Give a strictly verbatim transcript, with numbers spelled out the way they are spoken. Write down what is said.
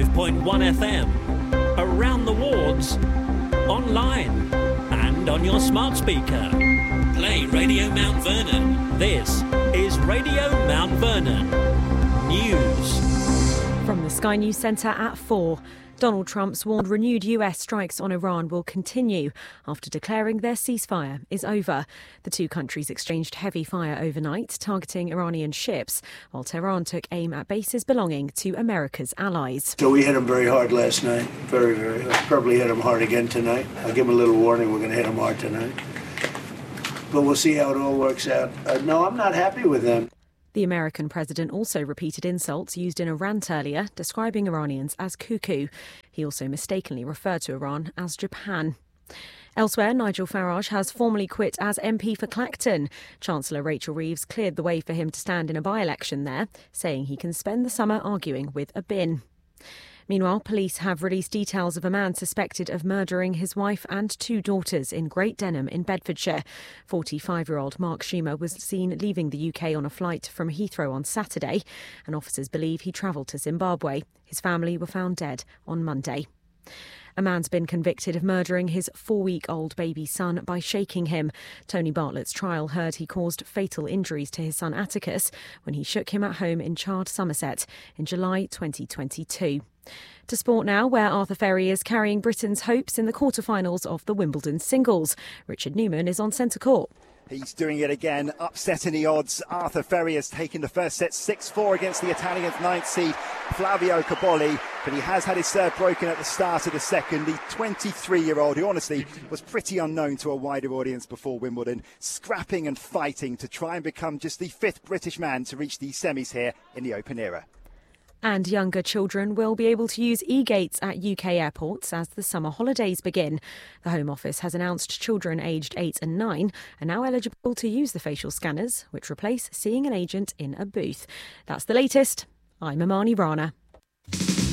ninety-five point one F M, around the wards, online and on your smart speaker. Play Radio Mount Vernon. This is Radio Mount Vernon News. From the Sky News Centre at four. Donald Trump's warned renewed U S strikes on Iran will continue after declaring their ceasefire is over. The two countries exchanged heavy fire overnight, targeting Iranian ships, while Tehran took aim at bases belonging to America's allies. So we hit them very hard last night, very, very hard. Probably hit them hard again tonight. I'll give them a little warning, we're going to hit them hard tonight. But we'll see how it all works out. Uh, no, I'm not happy with them. The American president also repeated insults used in a rant earlier, describing Iranians as cuckoo. He also mistakenly referred to Iran as Japan. Elsewhere, Nigel Farage has formally quit as M P for Clacton. Chancellor Rachel Reeves cleared the way for him to stand in a by-election there, saying he can spend the summer arguing with a bin. Meanwhile, police have released details of a man suspected of murdering his wife and two daughters in Great Denham in Bedfordshire. forty-five-year-old Mark Schumer was seen leaving the U K on a flight from Heathrow on Saturday, and officers believe he travelled to Zimbabwe. His family were found dead on Monday. A man's been convicted of murdering his four-week-old baby son by shaking him. Tony Bartlett's trial heard he caused fatal injuries to his son Atticus when he shook him at home in Chard, Somerset in July twenty twenty-two. To sport now, where Arthur Ferry is carrying Britain's hopes in the quarter-finals of the Wimbledon singles. Richard Newman is on centre court. He's doing it again, upsetting the odds. Arthur Ferry has taken the first set six four against the Italian's ninth seed, Flavio Cobolli, but he has had his serve broken at the start of the second. The twenty-three-year-old, who honestly was pretty unknown to a wider audience before Wimbledon, scrapping and fighting to try and become just the fifth British man to reach the semis here in the Open era. And younger children will be able to use e-gates at U K airports as the summer holidays begin. The Home Office has announced children aged eight and nine are now eligible to use the facial scanners, which replace seeing an agent in a booth. That's the latest. I'm Amani Rana.